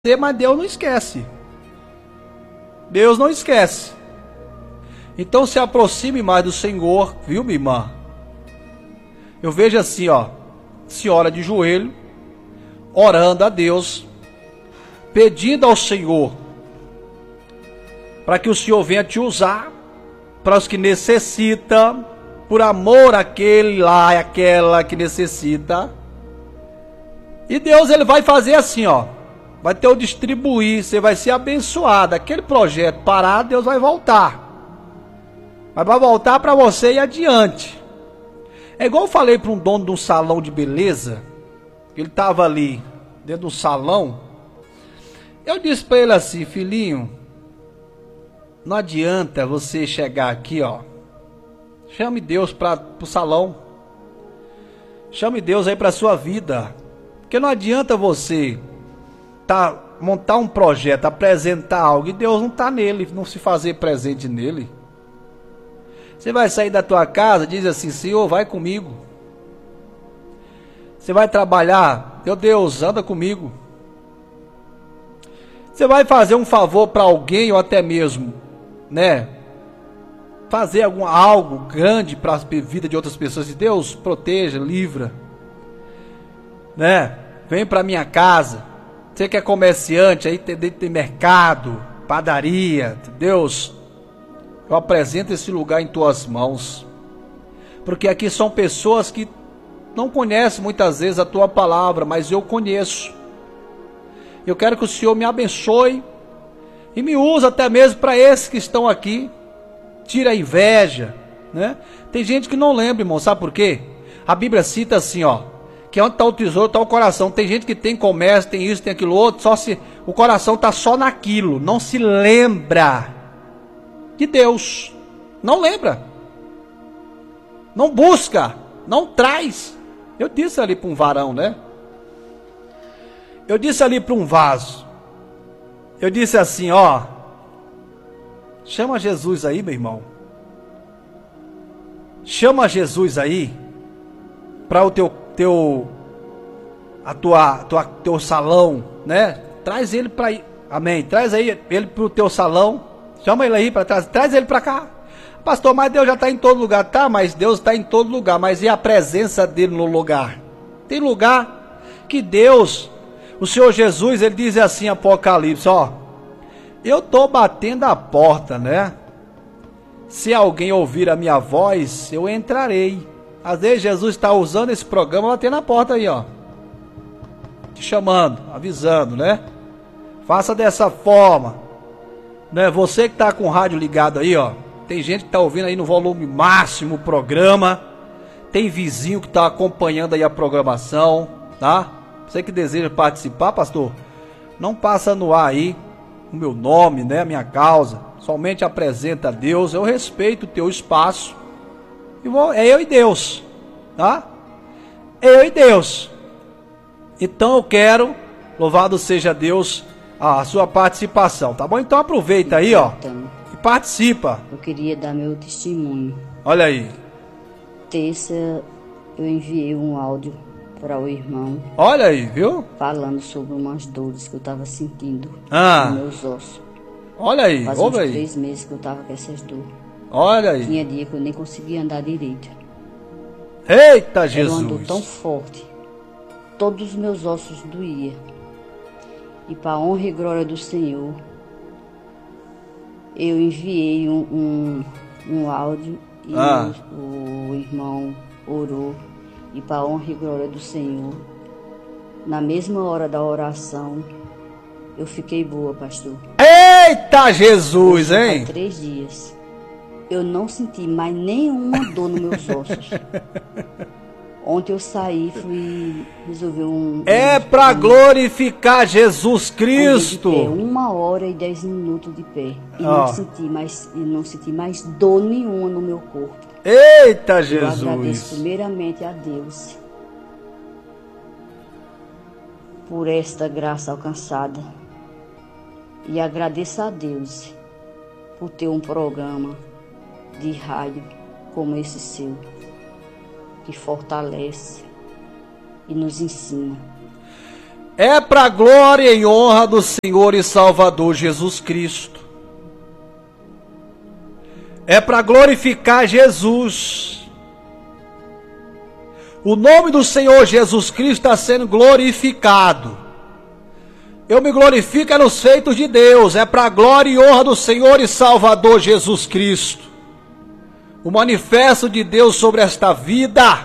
mas Deus não esquece. Deus não esquece. Então se aproxime mais do Senhor, viu, minha irmã? Eu vejo assim, ó, senhora de joelho, orando a Deus, pedindo ao Senhor, para que o Senhor venha te usar, para os que necessitam, por amor àquele lá e aquela que necessita. E Deus, ele vai fazer assim, ó, vai ter o distribuir, você vai ser abençoado. Aquele projeto parado, Deus vai voltar. Mas vai voltar para você e adiante. É igual eu falei para um dono de um salão de beleza. Ele estava ali dentro do salão. Eu disse para ele assim: filhinho, não adianta você chegar aqui, ó. Chame Deus para o salão. Chame Deus aí para sua vida. Porque não adianta você montar um projeto, apresentar algo e Deus não está nele, não se fazer presente nele. Você vai sair da tua casa, diz assim: Senhor, vai comigo. Você vai trabalhar, meu Deus, anda comigo. Você vai fazer um favor para alguém, ou até mesmo, né, fazer algo grande para a vida de outras pessoas, e Deus proteja, livra, né? Vem para minha casa. Você que é comerciante, aí tem mercado, padaria, Deus, eu apresento esse lugar em tuas mãos, porque aqui são pessoas que não conhecem muitas vezes a tua palavra, mas eu conheço. Eu quero que o Senhor me abençoe e me use até mesmo para esses que estão aqui. Tira a inveja, né? Tem gente que não lembra, irmão, sabe por quê? A Bíblia cita assim, ó, que onde está o tesouro está o coração. Tem gente que tem comércio, tem isso, tem aquilo outro, só se o coração está só naquilo, não se lembra de Deus, não lembra, não busca, não traz. Eu disse ali para um varão, né? Eu disse ali para um vaso, eu disse assim, ó, chama Jesus aí, meu irmão. Chama Jesus aí para o teu salão, né? Traz ele para aí, amém. Traz aí ele para o teu salão. Chama ele aí para trás, traz ele para cá. Pastor, mas Deus já está em todo lugar. Tá, mas Deus está em todo lugar. Mas e a presença dele no lugar? Tem lugar que Deus, o Senhor Jesus, ele diz assim, Apocalipse, ó, eu estou batendo a porta, né? Se alguém ouvir a minha voz, eu entrarei. Às vezes Jesus está usando esse programa, batendo na porta aí, ó, te chamando, avisando, né? Faça dessa forma, né? Você que está com o rádio ligado aí, ó, tem gente que está ouvindo aí no volume máximo o programa, tem vizinho que está acompanhando aí a programação, tá? Você que deseja participar, pastor, não passa no ar aí o meu nome, né, a minha causa, somente apresenta a Deus. Eu respeito o teu espaço, é eu e Deus, tá? Eu e Deus. Então eu quero, louvado seja Deus, a sua participação, tá bom? Então aproveita aí, ó, e participa. Eu queria dar meu testemunho. Olha aí. Terça eu enviei um áudio para o irmão. Olha aí, viu? Falando sobre umas dores que eu estava sentindo nos meus ossos. Olha aí, fazia uns aí. 3 meses que eu estava com essas dores. Olha aí. Tinha dia que eu nem conseguia andar direito. Eita, Jesus. Era uma dor tão forte. Todos os meus ossos doíam. E para a honra e glória do Senhor, eu enviei um áudio e o irmão orou. E para a honra e glória do Senhor, na mesma hora da oração, eu fiquei boa, pastor. Eita, Jesus, hein? Há 3 dias. Eu não senti mais nenhuma dor nos meus ossos. Ontem eu saí, fui resolver para glorificar Jesus Cristo. 1h e 10 minutos de pé. E não senti mais dor nenhuma no meu corpo. Eita, Jesus. Eu agradeço primeiramente a Deus por esta graça alcançada. E agradeço a Deus por ter um programa de rádio como esse seu, que fortalece e nos ensina. É para a glória e honra do Senhor e Salvador Jesus Cristo. É para glorificar Jesus. O nome do Senhor Jesus Cristo está sendo glorificado. Eu me glorifico nos feitos de Deus. É para a glória e honra do Senhor e Salvador Jesus Cristo. O manifesto de Deus sobre esta vida.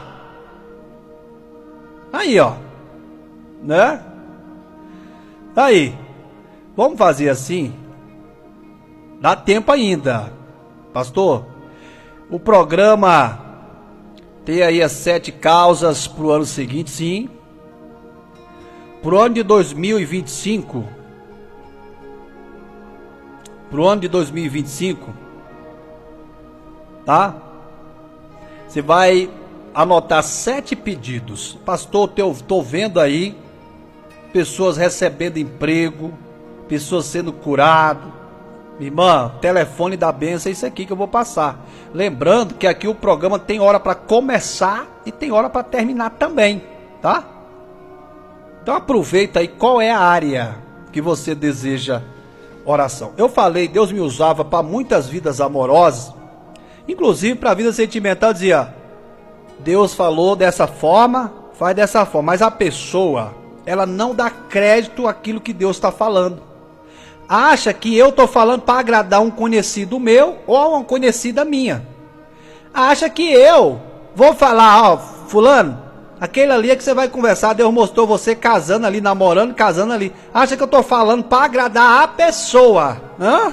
Aí, ó. Né? Aí. Vamos fazer assim? Dá tempo ainda. Pastor, o programa tem aí as 7 causas para o ano seguinte, sim. Para o ano de 2025. Para o ano de 2025. Tá? Você vai anotar 7 pedidos. Pastor, eu estou vendo aí pessoas recebendo emprego, pessoas sendo curadas. Irmã, telefone da bênção é isso aqui que eu vou passar. Lembrando que aqui o programa tem hora para começar e tem hora para terminar também, tá? Então aproveita aí qual é a área que você deseja oração. Eu falei, Deus me usava para muitas vidas amorosas, inclusive para a vida sentimental. Dizia, Deus falou dessa forma, faz dessa forma. Mas a pessoa, ela não dá crédito àquilo que Deus está falando. Acha que eu estou falando para agradar um conhecido meu ou uma conhecida minha. Acha que eu vou falar, ó, fulano, aquele ali é que você vai conversar, Deus mostrou você casando ali, namorando, casando ali. Acha que eu estou falando para agradar a pessoa. Hã?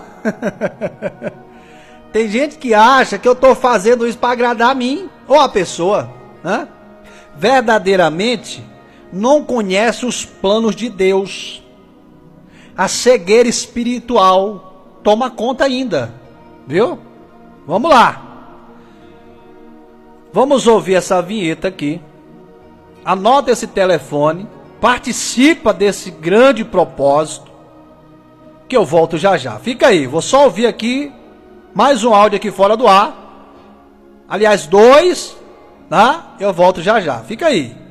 Tem gente que acha que eu estou fazendo isso para agradar a mim ou a pessoa. Hã? Verdadeiramente não conhece os planos de Deus. A cegueira espiritual toma conta ainda, viu? Vamos lá. Vamos ouvir essa vinheta aqui. Anota esse telefone, participa desse grande propósito, que eu volto já já. Fica aí, vou só ouvir aqui mais um áudio aqui fora do ar. Aliás, 2, tá? Eu volto já já. Fica aí.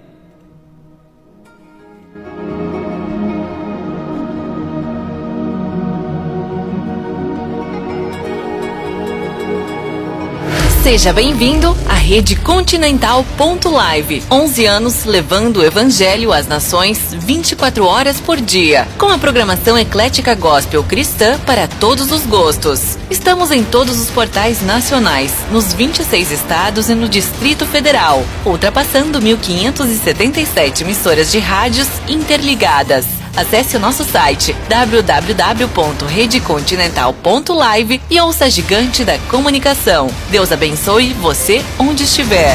Seja bem-vindo à Rede Continental.live. 11 anos levando o Evangelho às nações 24 horas por dia. Com a programação eclética gospel cristã para todos os gostos. Estamos em todos os portais nacionais, nos 26 estados e no Distrito Federal. Ultrapassando 1.577 emissoras de rádios interligadas. Acesse o nosso site www.redecontinental.live e ouça a gigante da comunicação. Deus abençoe você onde estiver.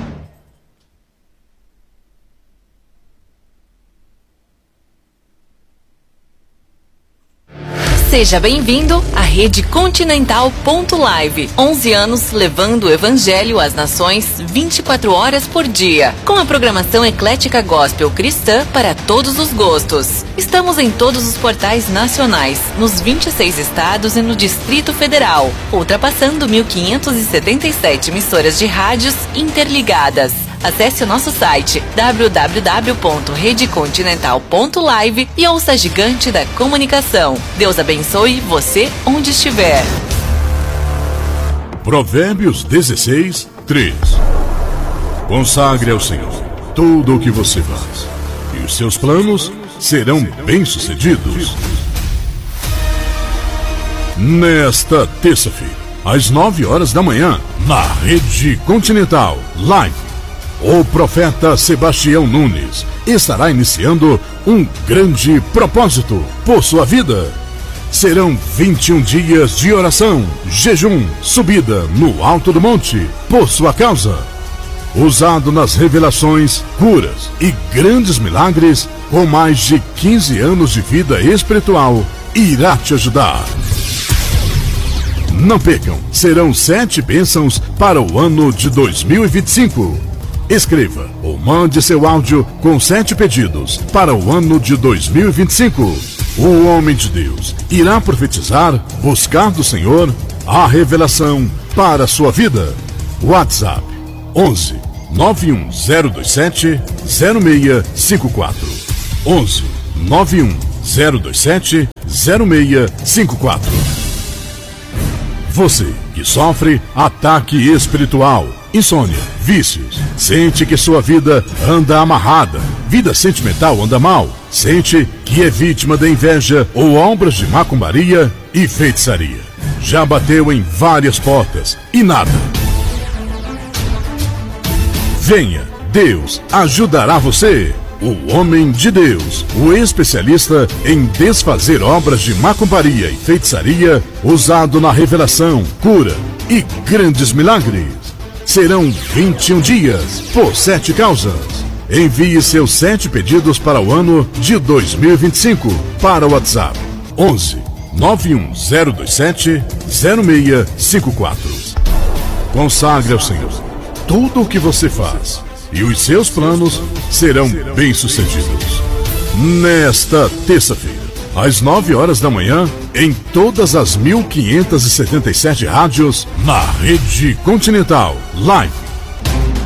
Seja bem-vindo à Rede Continental.live. 11 anos levando o Evangelho às nações 24 horas por dia. Com a programação eclética gospel cristã para todos os gostos. Estamos em todos os portais nacionais, nos 26 estados e no Distrito Federal. Ultrapassando 1.577 emissoras de rádios interligadas. Acesse o nosso site www.redecontinental.live e ouça a gigante da comunicação. Deus abençoe você onde estiver. Provérbios 16, 3. Consagre ao Senhor tudo o que você faz, e os seus planos serão bem-sucedidos. Nesta terça-feira, às 9 horas da manhã, na Rede Continental Live, o profeta Sebastião Nunes estará iniciando um grande propósito por sua vida. Serão 21 dias de oração, jejum, subida no alto do monte por sua causa. Usado nas revelações, curas e grandes milagres, com mais de 15 anos de vida espiritual, irá te ajudar. Não percam, serão 7 bênçãos para o ano de 2025. Escreva ou mande seu áudio com 7 pedidos para o ano de 2025. O homem de Deus irá profetizar, buscar do Senhor a revelação para a sua vida. WhatsApp 11 91027 0654. 11 91027-0654. Você que sofre ataque espiritual, insônia, vícios, sente que sua vida anda amarrada, vida sentimental anda mal, sente que é vítima da inveja ou obras de macumbaria e feitiçaria. Já bateu em várias portas e nada. Venha, Deus ajudará você. O homem de Deus, o especialista em desfazer obras de macumbaria e feitiçaria, usado na revelação, cura e grandes milagres. Serão 21 dias por 7 causas. Envie seus 7 pedidos para o ano de 2025 para o WhatsApp 11 91027 0654. Consagre ao Senhor tudo o que você faz e os seus planos serão bem-sucedidos. Nesta terça-feira, às 9 horas da manhã, em todas as 1577 rádios, na Rede Continental, live